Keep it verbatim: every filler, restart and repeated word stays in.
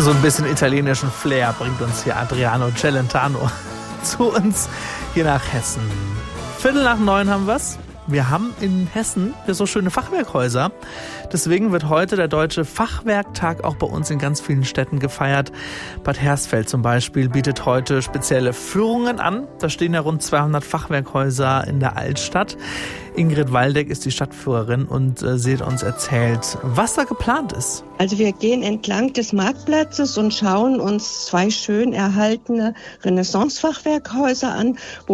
So ein bisschen italienischen Flair bringt uns hier Adriano Celentano zu uns hier nach Hessen. Viertel nach neun haben wir's. Wir haben in Hessen so schöne Fachwerkhäuser. Deswegen wird heute der Deutsche Fachwerktag auch bei uns in ganz vielen Städten gefeiert. Bad Hersfeld zum Beispiel bietet heute spezielle Führungen an. Da stehen ja rund zweihundert Fachwerkhäuser in der Altstadt. Ingrid Waldeck ist die Stadtführerin und äh, sie hat uns erzählt, was da geplant ist. Also wir gehen entlang des Marktplatzes und schauen uns zwei schön erhaltene Renaissance-Fachwerkhäuser an, wo